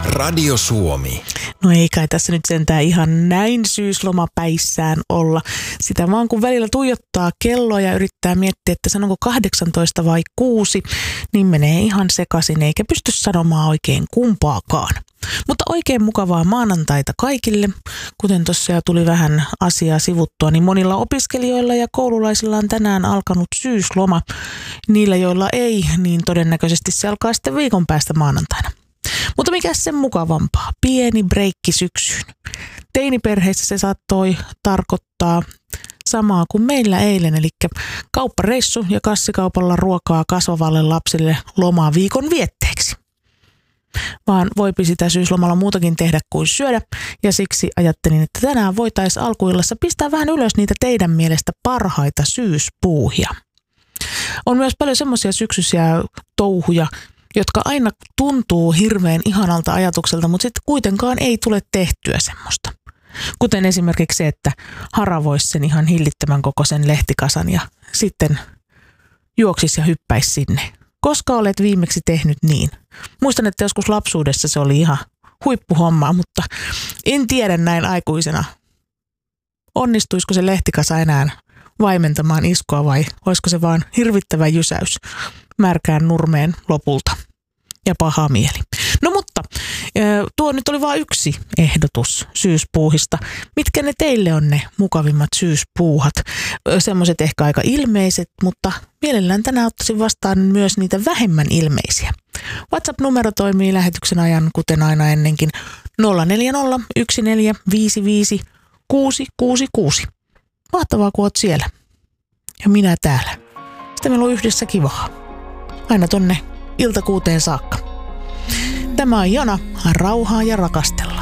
Radio Suomi. No ei kai tässä nyt sentään ihan näin syyslomapäissään olla. Sitä vaan kun välillä tuijottaa kelloa ja yrittää miettiä, että sanonko 18 vai 6, niin menee ihan sekaisin eikä pysty sanomaan oikein kumpaakaan. Mutta oikein mukavaa maanantaita kaikille. Kuten tuossa jo tuli vähän asiaa sivuttua, niin monilla opiskelijoilla ja koululaisilla on tänään alkanut syysloma. Niillä, joilla ei, niin todennäköisesti se alkaa sitten viikon päästä maanantaina. Mutta mikä sen mukavampaa? Pieni breikki syksyyn. Teiniperheissä se saattoi tarkoittaa samaa kuin meillä eilen, eli kauppareissu ja kassikaupalla ruokaa kasvavalle lapsille lomaa viikon vietteeksi. Vaan voipi sitä syyslomalla muutakin tehdä kuin syödä, ja siksi ajattelin, että tänään voitaisiin alkuillassa pistää vähän ylös niitä teidän mielestä parhaita syyspuuhia. On myös paljon semmoisia syksyisiä touhuja, jotka aina tuntuu hirveän ihanalta ajatukselta, mutta sitten kuitenkaan ei tule tehtyä semmoista. Kuten esimerkiksi se, että haravoisi sen ihan hillittömän kokoisen lehtikasan ja sitten juoksisi ja hyppäisi sinne. Koska olet viimeksi tehnyt niin? Muistan, että joskus lapsuudessa se oli ihan huippuhommaa, mutta en tiedä näin aikuisena. Onnistuisiko se lehtikasa enää vaimentamaan iskua vai olisiko se vaan hirvittävä jysäys märkään nurmeen lopulta ja paha mieli. No mutta tuo nyt oli vain yksi ehdotus syyspuuhista. Mitkä ne teille on ne mukavimmat syyspuuhat? Semmoiset ehkä aika ilmeiset, mutta mielellään tänään ottaisin vastaan myös niitä vähemmän ilmeisiä. WhatsApp-numero toimii lähetyksen ajan, kuten aina ennenkin, 040 1455 666. Mahtavaa, kun oot siellä. Ja minä täällä. Sitten meillä on yhdessä kivaa. Aina tonne iltakuuteen saakka. Tämä on Jana, rauhaa ja rakastella.